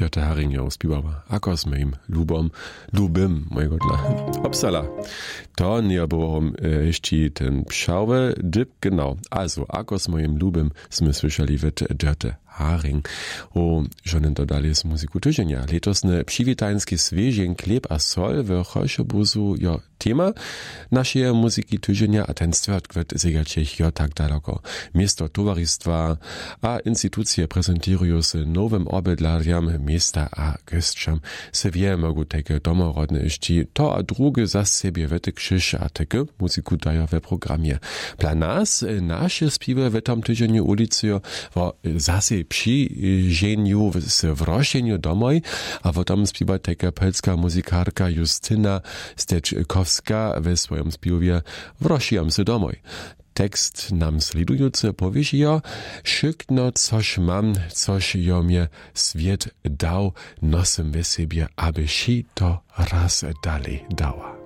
Dörte Haringio spiewała, ako z moim lubym mojego dla. Upsala. To nie było jeszcze ten pszałe dyb, genau. Also, ako z moim lubym sme słyszeli w Dörte Haring. O żonen dodali z muzyku tydzienia. Letosny przywitański swieżeń, chleb a sol w Chojszobuzu jo tema naszej muzyki tydzienia, a ten stwierdzkwet zegaciech jo tak daleko. Miasto towarzystwa a instytucje prezentują się nowym obydlariam miasta a gostrzam. Se wie mogu takie domorodne iści, to a drugie za siebie wety krzyż a takie muzyku dają w programie. Dla nas nasze śpiewy w tym tydzieniu ulicy wo zase przyjrzeniu w roszczeniu domoj, a w tym śpiewa taka polska muzykarka Justyna Steczkowska we swoim śpiewie Wrosziam se domoj. Tekst nam sledujący powiesijo, szykno coś mam, coś jo mnie świat dał, nosem we sobie, aby się to raz dalej dała.